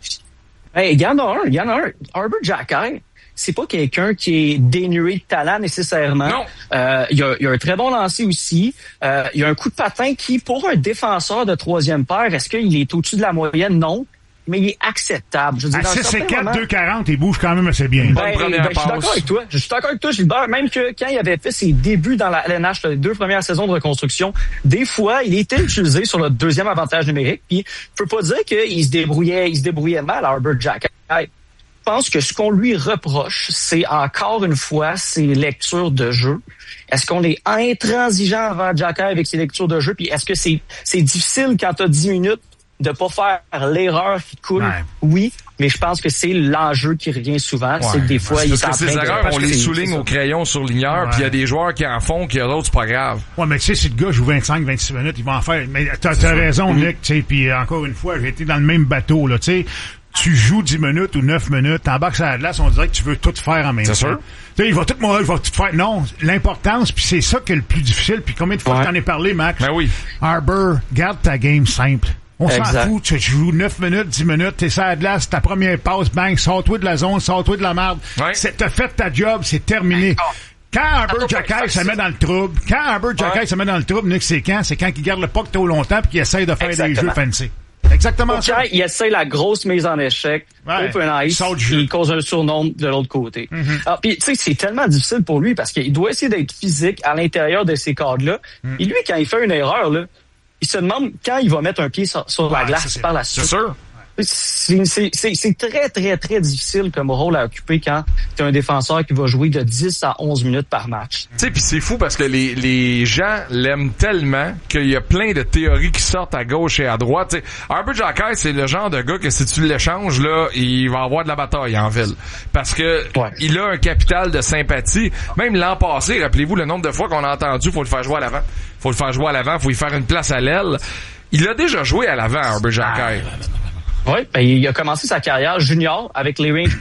U: Hey, il y en a un, il y en a un. Arbor Jacky, c'est pas quelqu'un qui est dénué de talent nécessairement.
N: Non.
U: Euh, il y a, il y a un très bon lancer aussi. Euh, il y a un coup de patin qui, pour un défenseur de troisième paire, est-ce qu'il est au-dessus de la moyenne? Non. Mais il est acceptable. Je veux dire,
B: à six quatre, deux quarante, il bouge quand même assez bien.
U: Ben, ben, je suis d'accord avec toi. Je suis d'accord avec toi, Gilbert. Même que quand il avait fait ses débuts dans la L N H, les deux premières saisons de reconstruction, des fois, il était utilisé sur le deuxième avantage numérique. Puis, je peux pas dire qu'il se débrouillait, il se débrouillait mal, Arbor Jacky. Je pense que ce qu'on lui reproche, c'est encore une fois ses lectures de jeu. Est-ce qu'on est intransigeant envers Jacky avec ses lectures de jeu? Puis, est-ce que c'est, c'est difficile quand t'as dix minutes de pas faire l'erreur qui coule, ouais. oui, mais je pense que c'est l'enjeu qui revient souvent, ouais. c'est que des fois,
N: parce
U: il
N: est en
U: train
N: de... Ces erreurs, on les souligne au crayon sur ligneur,
B: ouais.
N: puis il y a des joueurs qui en font, qui d'autres, c'est pas grave.
B: Ouais, mais tu sais, si le gars joue vingt-cinq vingt-six minutes, il va en faire. Mais t'as, t'as raison, mm-hmm. Nick, tu sais, puis encore une fois, j'ai été dans le même bateau, là, tu sais. Tu joues dix minutes ou neuf minutes, t'embarques sur la glace, on dirait que tu veux tout faire en même temps.
N: C'est sûr.
B: Tu sais, il va tout moi, il va tout faire. Non, l'importance, puis c'est ça qui est le plus difficile. Puis combien de fois ouais. je t'en ai parlé, Max?
N: Ben oui.
B: Arbor, garde ta game simple. On exact. S'en fout, tu joues neuf minutes, dix minutes, t'es sur la glace, ta première passe, bang, sors-toi de la zone, sors-toi de la merde. Ouais. C'est, t'as fait ta job, c'est terminé. Quand Arbor Jacky se met dans le trouble, quand Arbor Jacky ouais. se met dans le trouble, Nick, c'est quand? C'est quand il garde le puck trop longtemps puis qu'il essaye de faire exactement. Des jeux fancy. Exactement okay, ça.
U: Il essaie la grosse mise en échec, ouais. open ice, il cause un surnombre de l'autre côté. Mm-hmm. Alors, puis tu sais, c'est tellement difficile pour lui parce qu'il doit essayer d'être physique à l'intérieur de ces cadres-là. Mm. Et lui, quand il fait une erreur, là, il se demande quand il va mettre un pied sur, sur ouais, la glace ça, par la suite.
N: C'est sûr.
U: C'est, c'est, c'est, c'est très, très, très difficile comme rôle à occuper quand tu as un défenseur qui va jouer de dix à onze minutes par match.
N: Tu sais, puis c'est fou parce que les, les gens l'aiment tellement qu'il y a plein de théories qui sortent à gauche et à droite. T'sais, Arbor Jacky, c'est le genre de gars que si tu l'échanges, là, il va avoir de la bataille en ville. Parce que ouais. il a un capital de sympathie. Même l'an passé, rappelez-vous le nombre de fois qu'on a entendu, faut le faire jouer à l'avant. Faut le faire jouer à l'avant, faut lui faire une place à l'aile. Il a déjà joué à l'avant, Arbor Jacky.
U: Oui, ben, il a commencé sa carrière junior avec les Rangers.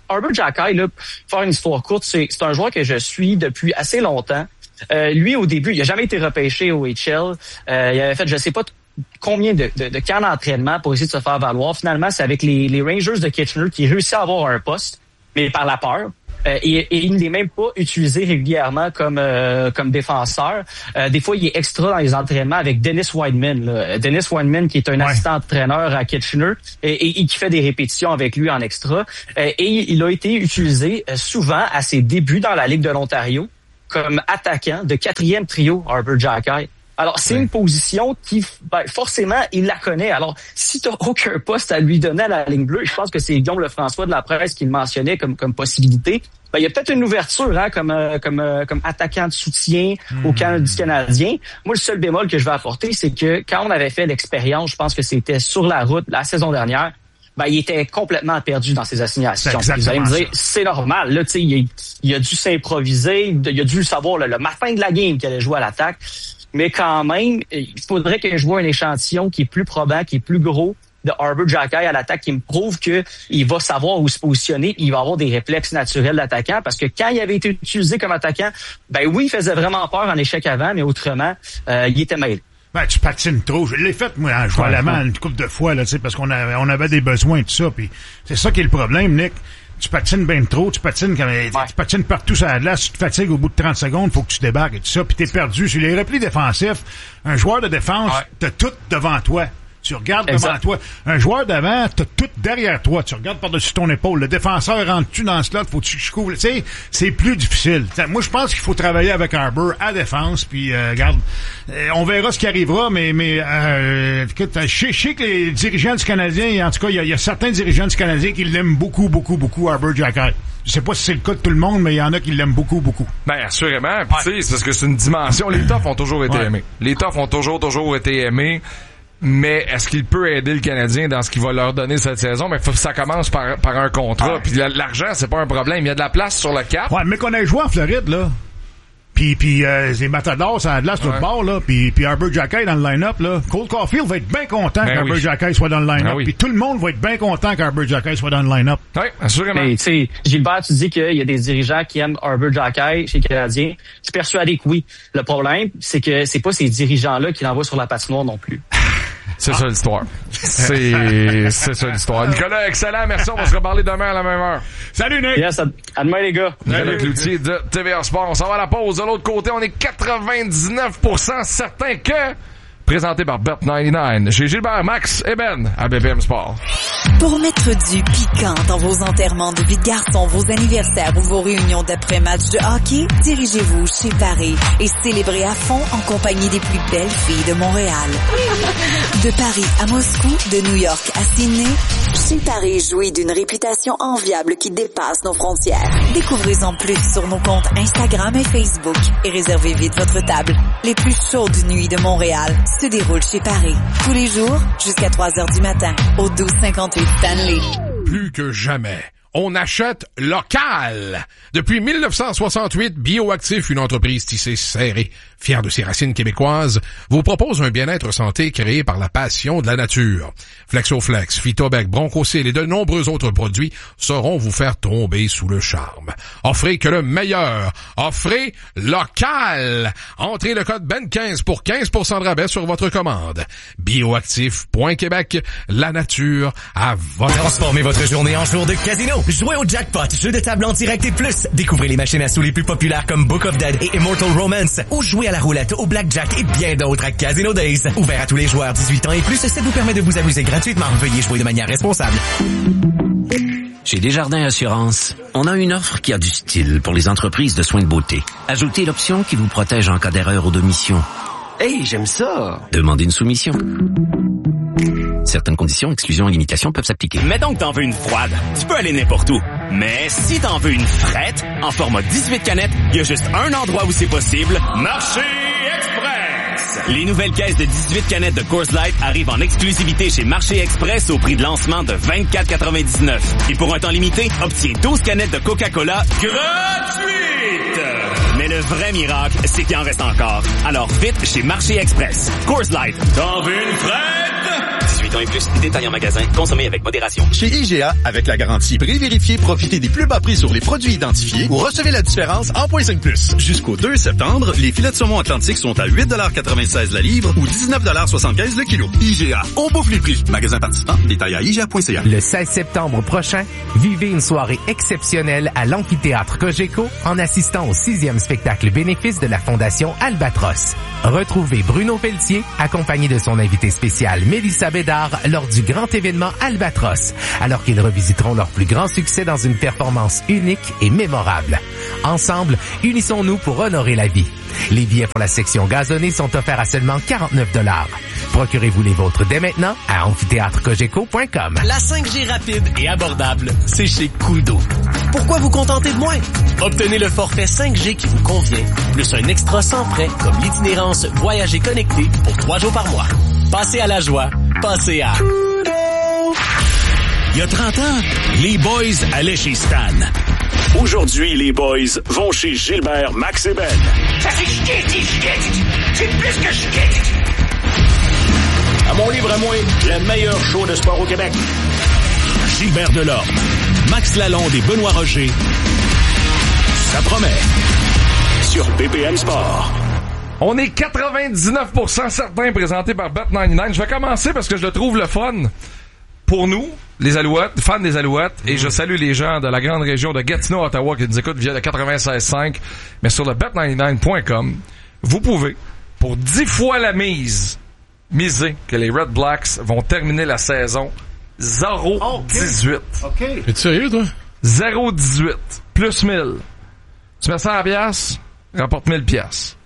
U: Arber Xhekaj, là, pour faire une histoire courte, c'est, c'est un joueur que je suis depuis assez longtemps. Euh, lui, au début, il a jamais été repêché au H L. Euh, il avait fait, je sais pas combien de, de, de camps d'entraînement pour essayer de se faire valoir. Finalement, c'est avec les, les Rangers de Kitchener qu'il réussit à avoir un poste, mais par la peur. Euh, et, et il n'est même pas utilisé régulièrement comme euh, comme défenseur. Euh, des fois, il est extra dans les entraînements avec Dennis Wideman. Là. Dennis Wideman, qui est un ouais. assistant entraîneur à Kitchener et, et, et qui fait des répétitions avec lui en extra. Euh, et il a été utilisé euh, souvent à ses débuts dans la Ligue de l'Ontario comme attaquant de quatrième trio, Arber Xhekaj. Alors, c'est ouais. une position qui, ben, forcément, il la connaît. Alors, si tu n'as aucun poste à lui donner à la ligne bleue, je pense que c'est Guillaume Lefrançois de la Presse qui le mentionnait comme, comme possibilité. Ben, il y a peut-être une ouverture, hein, comme, euh, comme, euh, comme attaquant de soutien mmh. au camp du Canadien. Moi, le seul bémol que je vais apporter, c'est que quand on avait fait l'expérience, je pense que c'était sur la route la saison dernière, ben, il était complètement perdu dans ses assignations. Vous allez me dire, c'est normal. Là, tu sais, il, il a dû s'improviser, il a dû savoir là, le matin de la game qu'il allait jouer à l'attaque. Mais quand même, il faudrait que je vois un échantillon qui est plus probant, qui est plus gros de Arber Xhekaj à l'attaque, qui me prouve que il va savoir où se positionner, il va avoir des réflexes naturels d'attaquant, parce que quand il avait été utilisé comme attaquant, ben oui, il faisait vraiment peur en échec avant, mais autrement, euh, il était mêlé.
B: Ben, tu patines trop. Je l'ai fait, moi, en jouant à la main une couple de fois, là, tu sais, parce qu'on avait, on avait des besoins et tout ça, puis c'est ça qui est le problème, Nick. Tu patines bien trop, tu patines comme, ouais. tu patines partout sur la glace, tu te fatigues au bout de trente secondes, faut que tu débarques et tout ça, puis t'es perdu. Sur les replis défensifs, un joueur de défense, ouais. t'as tout devant toi. Tu regardes exact. devant toi. Un joueur d'avant, t'as tout derrière toi. Tu regardes par-dessus ton épaule. Le défenseur rentre-tu dans ce slot? Faut-tu que je couvre? Tu sais, c'est plus difficile. T'sais, moi, je pense qu'il faut travailler avec Arber à défense. Puis, euh, regarde, euh, on verra ce qui arrivera, mais, mais euh, écoute, je sais que les dirigeants du Canadien, en tout cas, il y, y a certains dirigeants du Canadien qui l'aiment beaucoup, beaucoup, beaucoup, Arber Xhekaj. Je sais pas si c'est le cas de tout le monde, mais il y en a qui l'aiment beaucoup, beaucoup.
N: Ben, assurément. Puis, tu sais, c'est parce que c'est une dimension. Les Toughs ont toujours été ouais. aimés. Les Toughs ont toujours, toujours été aimés. Mais est-ce qu'il peut aider le Canadien dans ce qu'il va leur donner cette saison? Mais faut que ça commence par, par un contrat. Puis l'argent, c'est pas un problème. Il y a de la place sur le cap.
B: Ouais, mais qu'on ait joué en Floride, là. Puis, puis euh, les Matadors, ça a de la sur le bord, là. Puis, puis Arber Xhekaj dans le line-up, là. Cole Caulfield va être bien content ben qu'Arber oui. Xhekaj soit dans le line-up. Ben oui. Puis tout le monde va être bien content qu'Arber Xhekaj soit dans le line-up.
N: Oui, assurément.
U: Mais, tu sais, Gilbert, tu dis qu'il y a des dirigeants qui aiment Arber Xhekaj chez les Canadiens. Je suis persuadé que oui. Le problème, c'est que c'est pas ces dirigeants-là qui l'envoient sur la patinoire non plus.
N: C'est ah. ça l'histoire. C'est, c'est ça l'histoire. Nicolas, excellent. Merci. On va se reparler demain à la même heure.
B: Salut, Nick.
U: Yes, à, à demain, les gars.
N: Nicolas Cloutier de T V A Sport. On s'en va à la pause. De l'autre côté, on est quatre-vingt-dix-neuf pour cent certain que... Présenté par Bet quatre-vingt-dix-neuf. Chez Gilbert, Max et Ben à B P M Sport.
A: Pour mettre du piquant dans vos enterrements de vie de garçon, vos anniversaires ou vos réunions d'après-match de hockey, dirigez-vous chez Paris et célébrez à fond en compagnie des plus belles filles de Montréal. De Paris à Moscou, de New York à Sydney, chez Paris jouit d'une réputation enviable qui dépasse nos frontières. Découvrez-en plus sur nos comptes Instagram et Facebook et réservez vite votre table. Les plus chaudes nuits de Montréal se déroule chez Paris. Tous les jours, jusqu'à trois heures du matin, au douze cinquante-huit Stanley.
E: Plus que jamais, on achète local. Depuis mille neuf cent soixante-huit, Bioactif, une entreprise tissée serrée, fière de ses racines québécoises, vous propose un bien-être santé créé par la passion de la nature. Flexoflex, Phytobec, Bronchocil et de nombreux autres produits sauront vous faire tomber sous le charme. Offrez que le meilleur. Offrez local. Entrez le code B E N quinze pour quinze pour cent de rabais sur votre commande. Bioactif point Québec, la nature à votre...
V: Transformez votre journée en jour de casino. Jouez au jackpot, jeu de table en direct et plus. Découvrez les machines à sous les plus populaires comme Book of Dead et Immortal Romance. Ou jouez à la roulette, au blackjack et bien d'autres à Casino Days. Ouvert à tous les joueurs dix-huit ans et plus, ça vous permet de vous amuser gratuitement. Veuillez jouer de manière responsable.
C: Chez Desjardins Assurance, on a une offre qui a du style pour les entreprises de soins de beauté. Ajoutez l'option qui vous protège en cas d'erreur ou d'omission.
R: Hey, j'aime ça!
C: Demandez une soumission. Certaines conditions, exclusions et limitations peuvent s'appliquer.
S: Mettons que t'en veux une froide, tu peux aller n'importe où. Mais si t'en veux une frette, en format dix-huit canettes, il y a juste un endroit où c'est possible. Marché Express! Les nouvelles caisses de dix-huit canettes de Coors Light arrivent en exclusivité chez Marché Express au prix de lancement de vingt-quatre quatre-vingt-dix-neuf. Et pour un temps limité, obtiens douze canettes de Coca-Cola gratuites! Mais le vrai miracle, c'est qu'il en reste encore. Alors vite chez Marché Express. Coors Light. T'en veux une frette? dix-huit dix-huit ans et plus, détail en magasin, consommez avec modération.
G: Chez I G A, avec la garantie prix vérifié, profitez des plus bas prix sur les produits identifiés ou recevez la différence en point cinq plus. Jusqu'au deux septembre, les filets de saumon Atlantique sont à huit quatre-vingt-seize la livre ou dix-neuf soixante-quinze le kilo. I G A, on bouffe les prix. Magasin participant, détail à I G A point C A.
H: Le seize septembre prochain, vivez une soirée exceptionnelle à l'amphithéâtre Cogeco en assistant au sixième spectacle bénéfice de la Fondation Albatros. Retrouvez Bruno Pelletier, accompagné de son invité spécial Mélissa Bédard, lors du grand événement Albatros, alors qu'ils revisiteront leur plus grand succès dans une performance unique et mémorable. Ensemble, unissons-nous pour honorer la vie. Les billets pour la section gazonnée sont offerts à seulement quarante-neuf dollars. Procurez-vous les vôtres dès maintenant à amphithéâtre cogeco point com.
V: La cinq G rapide et abordable, c'est chez Cooldo. Pourquoi vous contenter de moins? Obtenez le forfait cinq G qui vous convient, plus un extra sans frais comme l'itinérance Voyager connecté pour trois jours par mois. Passez à la joie, passez à Cooldo.
K: Il y a trente ans, les boys allaient chez Stan. Aujourd'hui, les boys vont chez Gilbert, Max et Ben.
W: Ça c'est chiquetti, chiquetti. C'est plus que chiquetti.
K: À mon livre à moi, le meilleur show de sport au Québec. Gilbert Delorme, Max Lalonde et Benoît Roger. Ça promet. Sur B P M Sport.
N: On est quatre-vingt-dix-neuf pour cent certains présentés par Bet quatre-vingt-dix-neuf. Je vais commencer parce que je le trouve le fun. Pour nous, les Alouettes, fans des Alouettes, et je salue les gens de la grande région de Gatineau, Ottawa, qui nous écoutent via le quatre-vingt-seize cinq, mais sur le bet quatre-vingt-dix-neuf point com, vous pouvez, pour dix fois la mise, miser que les Red Blacks vont terminer la saison zéro dix-huit.
B: OK.
E: Es-tu sérieux, toi?
N: zéro dix-huit. Plus mille. Tu mets cent piastres, rapporte mille piastres.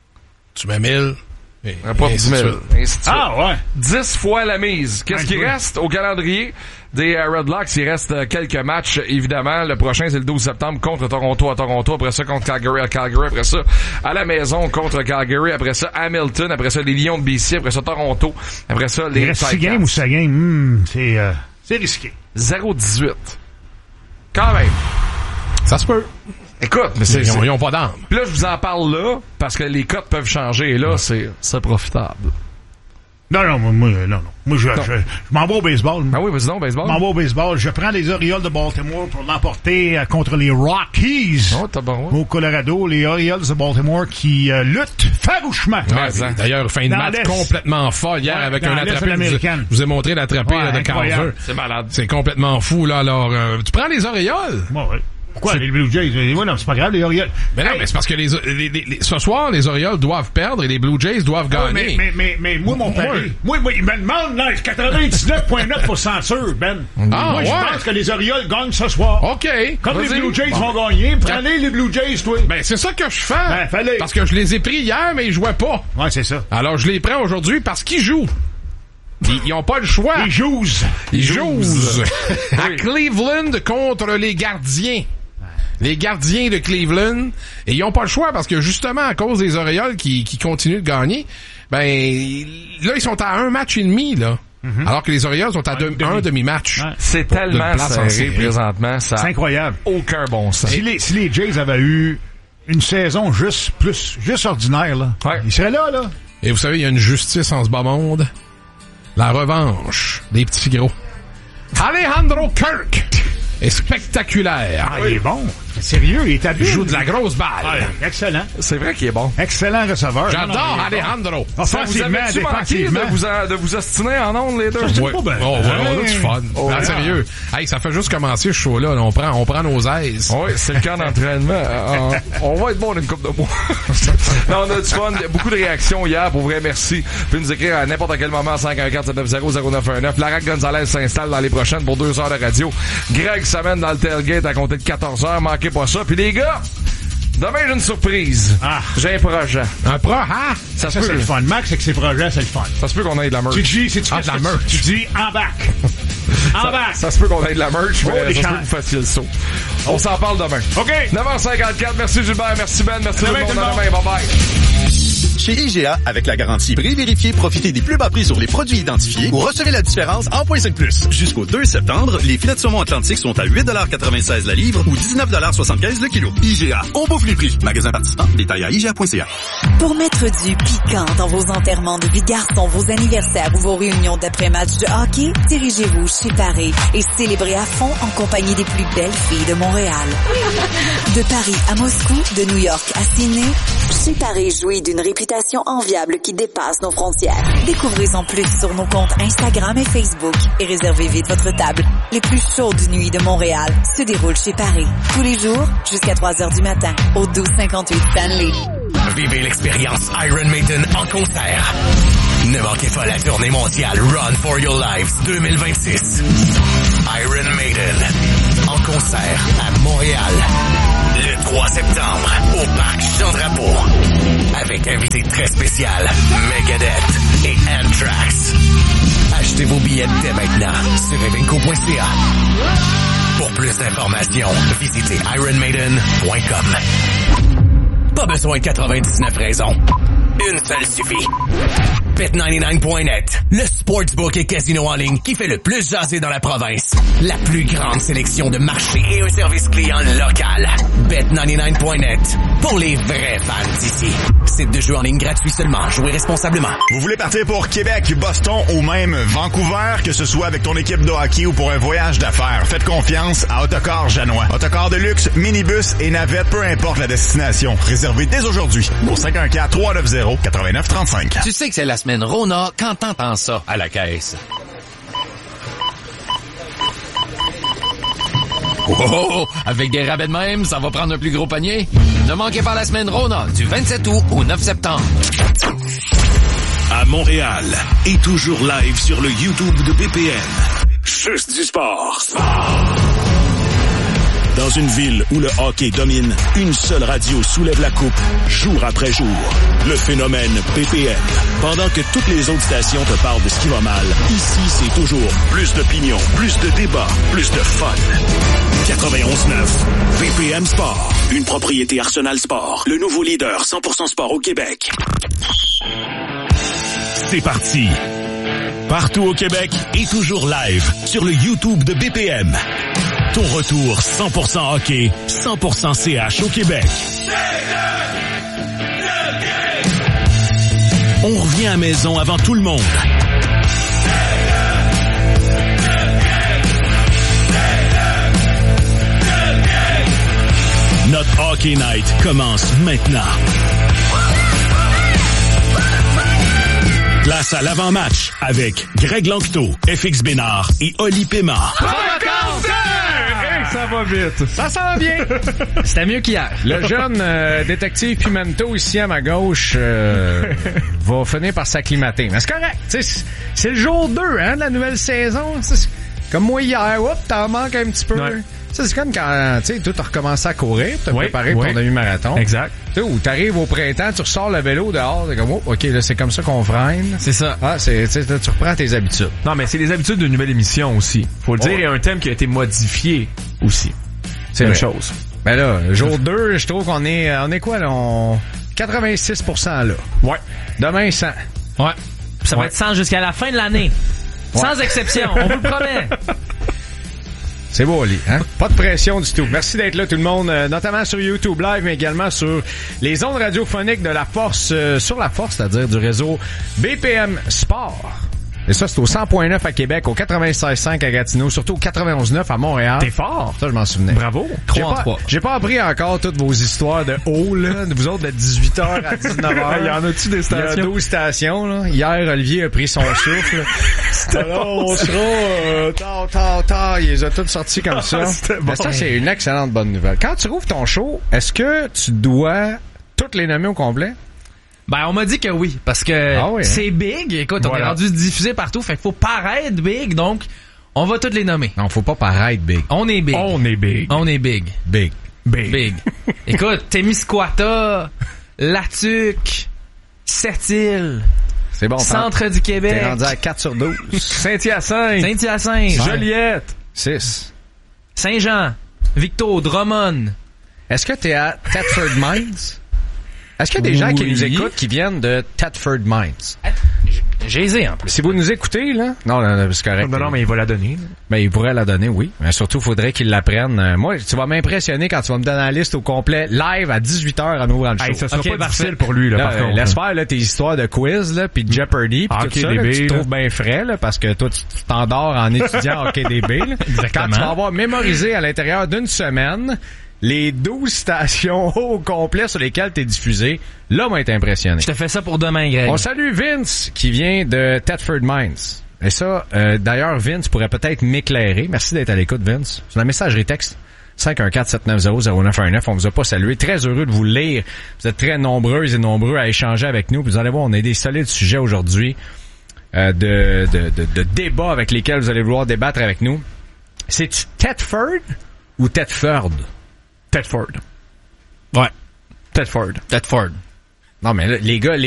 E: Tu mets mille. Et,
N: rapporte
E: et
N: dix mille.
B: Ah ouais.
N: dix fois la mise. Qu'est-ce
B: Ouais,
N: qui
B: oui.
N: reste au calendrier des uh, Red Blacks? Il reste uh, quelques matchs, évidemment. Le prochain, c'est le douze septembre contre Toronto à Toronto. Après ça, contre Calgary à Calgary. Après ça, à la maison contre Calgary. Après ça, Hamilton. Après ça, les Lions de B C. Après ça, Toronto. Après ça, les
B: Il reste six
N: Ticats.
B: games ou sept games. Hmm, c'est, euh, c'est risqué.
N: zéro dix-huit. Quand même.
E: Ça se peut.
N: Écoute, mais c'est...
E: Ils ont,
N: c'est...
E: ils ont pas d'âme.
N: Puis là, je vous en parle là, parce que les cotes peuvent changer. Et là, ouais. c'est, c'est profitable.
B: Non, non, moi, moi non, non. Moi, je, je, je m'en vais au baseball.
N: Ah oui, vas-y donc, baseball.
B: Je m'en vais au baseball. Je prends les Orioles de Baltimore pour l'emporter euh, contre les Rockies.
N: Oh, t'as bon, ouais.
B: Au Colorado. Les Orioles de Baltimore qui euh, luttent farouchement.
E: Ouais, ouais, d'ailleurs, fin de
B: dans
E: match
B: l'Est.
E: complètement folle hier
B: Ouais,
E: avec
B: dans
E: un
B: l'Est
E: attrapé. Je vous, ai, je vous ai montré l'attrapé
B: ouais,
E: là, de Carver.
N: C'est malade.
E: C'est complètement fou, là. Alors, euh, tu prends les Orioles?
B: Ouais, ouais. Pourquoi? C'est... Les Blue Jays? Oui, non, c'est pas grave, les Orioles.
E: Mais non, hey. mais c'est parce que les, les, les, les, ce soir, les Orioles doivent perdre et les Blue Jays doivent
B: oh,
E: gagner.
B: Mais, mais, mais, mais moi, mon pari, moi, moi, il me demande, là, quatre-vingt-dix-neuf virgule neuf pour cent sûr, Ben.
E: Ah,
B: moi,
E: ouais.
B: je pense que les Orioles gagnent ce soir.
E: OK.
B: Comme
E: Vas-y.
B: les Blue Jays
E: bon.
B: vont gagner, prenez les Blue Jays, toi.
E: Ben, c'est ça que je fais.
B: Ben, fallait.
E: Parce que je les ai pris hier, mais ils jouaient pas.
B: Ouais, c'est ça.
E: Alors, je les prends aujourd'hui parce qu'ils jouent. Ils, ils ont pas le choix.
B: Ils jouent.
E: Ils jouent. À Cleveland contre les gardiens. Les gardiens de Cleveland, et ils ont pas le choix parce que justement à cause des Orioles qui, qui continuent de gagner, ben là ils sont à un match et demi là, mm-hmm. alors que les Orioles sont à deux, demi. un demi-match.
N: Ouais. C'est tellement serré présentement, ça.
B: C'est incroyable.
N: Aucun bon sens.
B: Si les, si les Jays avaient eu une saison juste plus juste ordinaire là,
N: ouais.
B: ils seraient là là.
E: Et vous savez, il y a une justice en ce bas monde, la revanche des petits gros. Alejandro Kirk est spectaculaire.
B: Ah, il est bon. Sérieux, il est habile.
E: Il joue de la grosse balle.
B: Ouais, excellent.
N: C'est vrai qu'il est bon.
B: Excellent receveur.
E: J'adore
B: non,
E: Alejandro.
B: Bon.
N: Ça vous avait-tu manqué de vous, en, de vous ostiner en ondes, les deux?
E: Ouais. Oh, ouais, on a du fun.
N: Oh,
E: ah,
N: ouais.
E: Sérieux. Hey, ça fait juste commencer ce show-là. Là. On prend, on prend nos aises.
N: Oui, c'est le camp d'entraînement. euh, on va être bon d'une couple de mois. Non, on a du fun. Beaucoup de réactions hier. Pour vrai, merci. Vous pouvez nous écrire à n'importe quel moment cinq un quatre sept neuf zéro zéro neuf un neuf. Lara Gonzalez s'installe dans les prochaines pour deux heures de radio. Greg s'amène dans le tailgate à compter de quatorze heures. Manquez pas ça. Puis les gars, demain, j'ai une surprise.
B: Ah.
N: J'ai un projet.
E: Un pro, hein?
B: Ça, ça se peut. C'est le fun. Max, avec ses projets, c'est le fun.
N: Ça se peut qu'on ait de la merch.
B: Tu dis, c'est
E: ah, de la merch.
B: Tu dis, en bac. En
N: ça,
B: bac.
N: Ça se peut qu'on ait de la merch, mais
B: oh,
N: ça se peut que vous fassiez le saut. On s'en parle demain.
B: OK.
N: neuf heures cinquante-quatre. Merci Gilbert. Merci Ben. Merci
B: demain,
N: tout le monde. À demain. Bye bye.
G: Chez I G A, avec la garantie prix vérifié, profitez des plus bas prix sur les produits identifiés ou recevez la différence en point cinq plus. Jusqu'au deux septembre, les filets de saumon Atlantique sont à huit quatre-vingt-seize la livre ou dix-neuf soixante-quinze le kilo. I G A, on bouffe les prix. Magasin participant, détail à I G A point C A.
A: Pour mettre du piquant dans vos enterrements de vie de garçon, vos anniversaires ou vos réunions d'après-match de hockey, dirigez-vous chez Paris et célébrez à fond en compagnie des plus belles filles de Montréal. De Paris à Moscou, de New York à Sydney, chez Paris jouit d'une réputation enviable qui dépasse nos frontières. Découvrez-en plus sur nos comptes Instagram et Facebook et réservez vite votre table. Les plus chaudes nuits de Montréal se déroulent chez Paris. Tous les jours, jusqu'à trois heures du matin, au douze cinquante-huit Stanley.
V: Vivez l'expérience Iron Maiden en concert. Ne manquez pas la tournée mondiale Run for Your Lives deux mille vingt-six. Iron Maiden en concert à Montréal le trois septembre au Parc Jean-Drapeau avec invité très spécial Megadeth et Anthrax. Achetez vos billets dès maintenant sur evenco point c a. Pour plus d'informations, visitez iron maiden point com. Pas besoin de quatre-vingt-dix-neuf raisons. Une seule suffit. bet quatre-vingt-dix-neuf point net, le sportsbook et casino en ligne qui fait le plus jaser dans la province. La plus grande sélection de marchés et un service client local. bet quatre-vingt-dix-neuf point net, pour les vrais fans d'ici. Site de jeu en ligne gratuit seulement. Jouez responsablement.
Q: Vous voulez partir pour Québec, Boston ou même Vancouver, que ce soit avec ton équipe de hockey ou pour un voyage d'affaires, faites confiance à Autocar Janois. Autocar de luxe, minibus et navette, peu importe la destination. Réservez dès aujourd'hui au cinq un quatre, trois neuf zéro, neuf neuf trois cinq.
O: Tu sais que c'est la semaine Rona quand t'entends ça à la caisse. Oh, oh, oh, avec des rabais de même, ça va prendre un plus gros panier. Ne manquez pas la semaine Rona du vingt-sept août au neuf septembre.
K: À Montréal et toujours live sur le YouTube de B P M. Juste du sport. Sport. Dans une ville où le hockey domine, une seule radio soulève la coupe, jour après jour. Le phénomène B P M. Pendant que toutes les autres stations te parlent de ce qui va mal, ici, c'est toujours plus d'opinion, plus de débats, plus de fun. quatre-vingt-onze neuf. B P M Sport. Une propriété Arsenal Sport. Le nouveau leader cent pour cent sport au Québec. C'est parti. Partout au Québec et toujours live sur le YouTube de B P M. Ton retour cent pour cent hockey, cent pour cent C H au Québec. On revient à la maison avant tout le monde. Notre Hockey Night commence maintenant. Place à l'avant-match avec Greg Lanctot, F X Bénard et Oli Paiement.
D: Ça va vite. Ça sent bien.
I: C'était mieux qu'hier.
D: Le jeune euh, détective Pimento, ici à ma gauche, euh, va finir par s'acclimater. Mais c'est correct. C'est, c'est le jour deux hein, de la nouvelle saison. C'est comme moi hier. Oups, t'en manques un petit peu. Ouais. Ça, c'est comme quand tu sais, tout a recommencé à courir, t'as oui, préparé oui. pour ton demi-marathon.
I: Exact.
D: Tu sais, où t'arrives au printemps, tu ressors le vélo dehors, t'es comme, oh, ok, là, c'est comme ça qu'on freine.
I: C'est ça.
D: Ah, c'est, tu sais, tu reprends tes habitudes.
I: Non, mais c'est les habitudes d'une nouvelle émission aussi. Faut le dire, il y a un thème qui a été modifié aussi. C'est une chose.
D: Ben là, jour deux, je trouve qu'on est, on est quoi, là? On, quatre-vingt-six pour cent là.
I: Ouais.
D: Demain, cent.
I: Ouais. Ça
D: ouais.
I: va être cent jusqu'à la fin de l'année. Ouais. Sans exception, on vous le promet.
D: C'est beau, Ali, hein? Pas de pression du tout. Merci d'être là, tout le monde, euh, notamment sur YouTube Live, mais également sur les ondes radiophoniques de la Force, euh, sur la Force, c'est-à-dire du réseau B P M Sport. Et ça, c'est au cent point neuf à Québec, au quatre-vingt-seize virgule cinq à Gatineau, surtout au quatre-vingt-onze neuf à Montréal.
I: T'es fort!
D: Ça, je m'en souvenais.
I: Bravo! trois en trois.
D: J'ai pas appris encore toutes vos histoires de haut, là. Vous autres, de dix-huit heures à dix-neuf heures.
I: Il y en a-tu des stations?
D: Il y a douze stations, là. Hier, Olivier a pris son souffle. Alors, on sera, euh, tard, tard, tard. Il les a toutes sorties comme ça.
I: C'était bon.
D: Mais ça, c'est une excellente bonne nouvelle. Quand tu rouvres ton show, est-ce que tu dois toutes les nommer au complet?
I: Ben, on m'a dit que oui, parce que
D: ah oui,
I: c'est
D: hein?
I: big. Écoute,
D: voilà.
I: on est rendu diffusé partout, fait qu'il faut paraître big, donc on va toutes les nommer.
D: Non, faut pas paraître big.
I: On est big.
D: On est big.
I: On est big.
D: Big. Big.
I: Big. Écoute, Témiscouata, Latuc, Sept-Îles.
D: C'est bon.
I: Centre du Québec.
D: T'es rendu à quatre sur douze. Saint-Hyacinthe.
I: Saint-Hyacinthe.
D: Joliette. six.
I: Saint-Jean. Victo, Drummond.
D: Est-ce que t'es à Thetford Mines? Est-ce qu'il y a des gens
I: oui.
D: qui nous écoutent qui viennent de Thetford Mines?
J: J'ai en plus.
D: Si vous nous écoutez, là... Non, non, non c'est correct.
I: Non, non, mais il va la donner. Là.
D: Mais il pourrait la donner, oui. Mais surtout, il faudrait qu'il l'apprenne. Euh, moi, tu vas m'impressionner quand tu vas me donner la liste au complet, live à dix-huit heures en ouvrant le show.
I: Hey, ça sera
J: okay,
I: pas
J: parfait.
I: difficile pour lui, là,
D: là
I: par
D: euh,
I: contre.
D: Laisse faire, là, tes histoires de quiz, là, pis de Jeopardy, pis
I: ah,
D: tout ça, là, que tu te trouves bien frais, là, parce que toi, tu t'endors en étudiant Hockey D B, là.
J: Exactement.
D: Quand tu vas avoir mémorisé à l'intérieur d'une semaine les douze stations au complet sur lesquelles t'es diffusé, là, m'a été impressionné.
J: Je te fais ça pour demain, Greg.
D: On salue Vince, qui vient de Thetford Mines. Et ça, euh, d'ailleurs, Vince pourrait peut-être m'éclairer. Merci d'être à l'écoute, Vince. C'est la messagerie texte. cinq un quatre sept neuf zéro zéro neuf un neuf. On vous a pas salué. Très heureux de vous lire. Vous êtes très nombreux et nombreux à échanger avec nous. Vous allez voir, on a des solides sujets aujourd'hui euh, de, de, de, de débats avec lesquels vous allez vouloir débattre avec nous. C'est-tu Thetford ou Thetford?
I: Thetford.
J: Ouais.
I: Thetford.
J: Thetford.
D: Non, mais là, les gars... Les